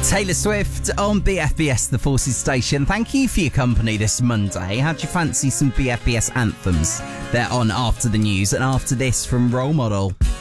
Taylor Swift on BFBS, the Forces station. Thank you for your company this Monday. How'd you fancy some BFBS anthems? They're on after the news and after this from Role Model.